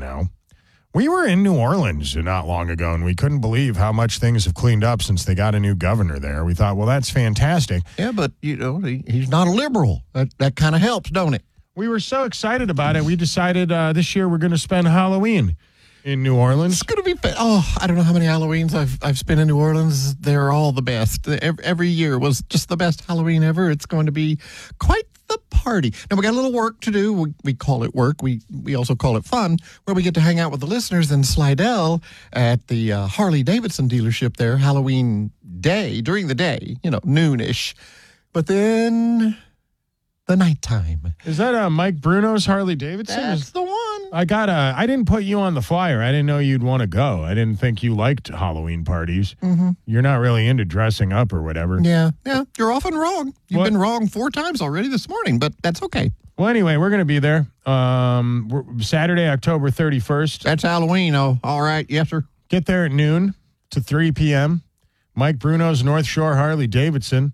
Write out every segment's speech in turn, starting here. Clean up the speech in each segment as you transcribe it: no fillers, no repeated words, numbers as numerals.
now. We were in New Orleans not long ago, and we couldn't believe how much things have cleaned up since they got a new governor there. We thought, well, that's fantastic. Yeah, but, he's not a liberal. That kind of helps, don't it? We were so excited about it, we decided this year we're going to spend Halloween in New Orleans. It's going to be I don't know how many Halloweens I've spent in New Orleans. They're all the best. Every year was just the best Halloween ever. It's going to be quite the party. Now, we got a little work to do. We call it work. We also call it fun, where we get to hang out with the listeners in Slidell at the Harley-Davidson dealership there, Halloween day, during the day, noonish. But then the nighttime. Is that Mike Bruno's Harley-Davidson? That's the one. I didn't put you on the flyer. I didn't know you'd want to go. I didn't think you liked Halloween parties. Mm-hmm. You're not really into dressing up or whatever. Yeah. You're often wrong. You've been wrong 4 times already this morning, but that's okay. Well, anyway, we're going to be there Saturday, October 31st. That's Halloween. Oh, all right. Yes, sir. Get there at noon to 3 p.m. Mike Bruno's North Shore Harley-Davidson,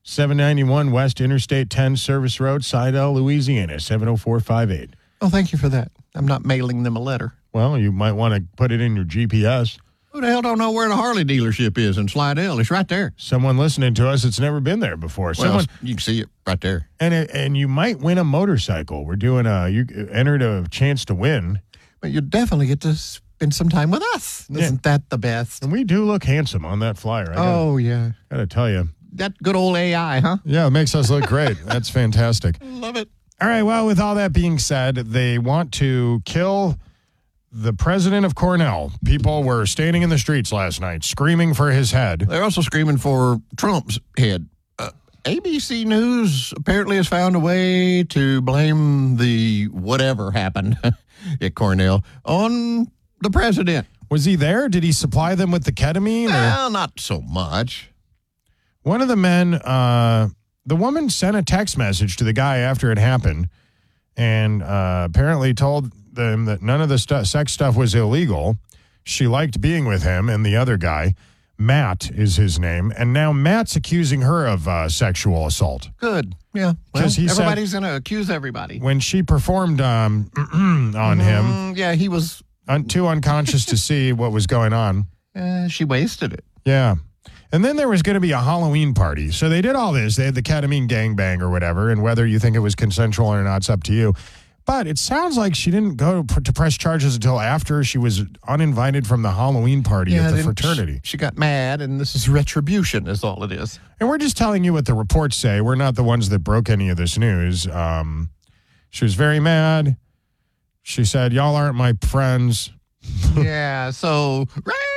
791 West Interstate 10 Service Road, Slidell, Louisiana, 70458. Oh, thank you for that. I'm not mailing them a letter. Well, you might want to put it in your GPS. Who the hell don't know where the Harley dealership is in Slidell? It's right there. Someone listening to us that's never been there before. You can see it right there. And you might win a motorcycle. We're doing you entered a chance to win. But you definitely get to spend some time with us. Isn't that the best? And we do look handsome on that flyer. Yeah. Gotta tell you. That good old AI, huh? Yeah, it makes us look great. That's fantastic. Love it. All right, well, with all that being said, they want to kill the president of Cornell. People were standing in the streets last night screaming for his head. They're also screaming for Trump's head. ABC News apparently has found a way to blame the whatever happened at Cornell on the president. Was he there? Did he supply them with the ketamine? Well, not so much. One of the men... the woman sent a text message to the guy after it happened and apparently told them that none of the sex stuff was illegal. She liked being with him and the other guy. Matt is his name. And now Matt's accusing her of sexual assault. Good. Yeah. Well, everybody's going to accuse everybody. When she performed on him. Yeah, he was... too unconscious to see what was going on. She wasted it. Yeah. And then there was going to be a Halloween party. So they did all this. They had the ketamine gangbang or whatever, and whether you think it was consensual or not, it's up to you. But it sounds like she didn't go to press charges until after she was uninvited from the Halloween party at the fraternity. She got mad, and this is retribution is all it is. And we're just telling you what the reports say. We're not the ones that broke any of this news. She was very mad. She said, y'all aren't my friends. Yeah, so...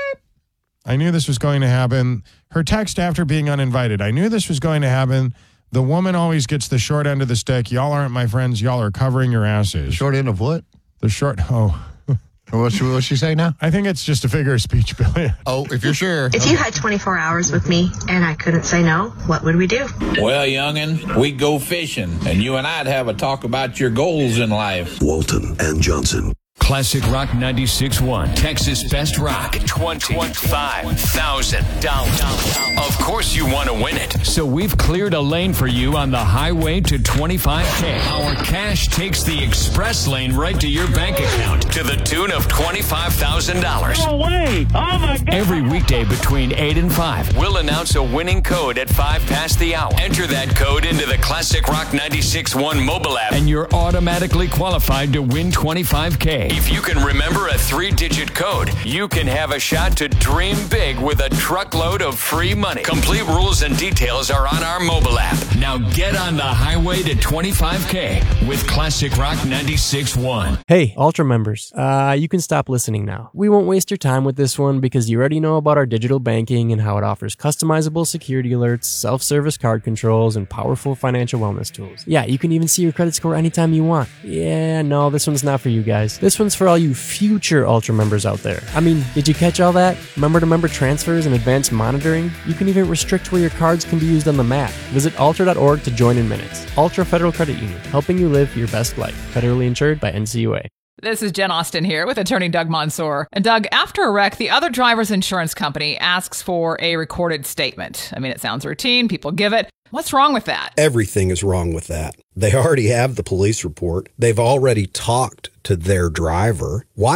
I knew this was going to happen. Her text after being uninvited. I knew this was going to happen. The woman always gets the short end of the stick. Y'all aren't my friends. Y'all are covering your asses. The short end of what? What's she say now? I think it's just a figure of speech, Billy. Oh, if you're sure. If you had 24 hours with me and I couldn't say no, what would we do? Well, youngin', we'd go fishing, and you and I'd have a talk about your goals in life. Walton and Johnson. Classic Rock 96.1, Texas Best Rock, $25,000. Of course you want to win it, so we've cleared a lane for you on the highway to $25K. Our cash takes the express lane right to your bank account to the tune of $25,000. No way! Oh my God! Every weekday between 8 and 5, we'll announce a winning code at 5 past the hour. Enter that code into the Classic Rock 96.1 mobile app, and you're automatically qualified to win $25K. If you can remember a 3-digit code, you can have a shot to dream big with a truckload of free money. Complete rules and details are on our mobile app. Now get on the highway to $25K with Classic Rock 96.1. Hey, Ultra members, you can stop listening now. We won't waste your time with this one because you already know about our digital banking and how it offers customizable security alerts, self-service card controls, and powerful financial wellness tools. Yeah, you can even see your credit score anytime you want. Yeah, no, this one's not for you guys. This one's for all you future Ultra members out there. I mean, did you catch all that? Member-to-member transfers and advanced monitoring? You can even restrict where your cards can be used on the map. Visit ultra.org to join in minutes. Ultra Federal Credit Union, helping you live your best life. Federally insured by NCUA. This is Jen Austen here with attorney Doug Mansour. And Doug, after a wreck, the other driver's insurance company asks for a recorded statement. I mean, it sounds routine. People give it. What's wrong with that? Everything is wrong with that. They already have the police report. They've already talked to their driver. Why